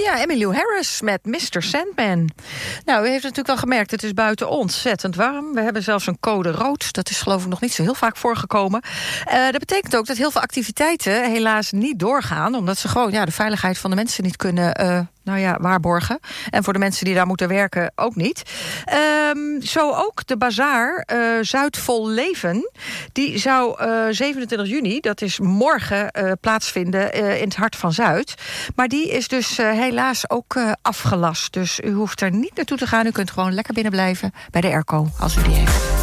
Ja, Emmylou Harris met Mr. Sandman. Nou, u heeft natuurlijk wel gemerkt, het is buiten ontzettend warm. We hebben zelfs een code rood. Dat is geloof ik nog niet zo heel vaak voorgekomen. Dat betekent ook dat heel veel activiteiten helaas niet doorgaan, omdat ze gewoon de veiligheid van de mensen niet kunnen waarborgen. En voor de mensen die daar moeten werken ook niet. Zo ook de bazaar Zuidvol Leven. Die zou 27 juni, dat is morgen, plaatsvinden in het hart van Zuid. Maar die is dus helaas ook afgelast. Dus u hoeft er niet naartoe te gaan. U kunt gewoon lekker binnen blijven bij de airco, als u die heeft.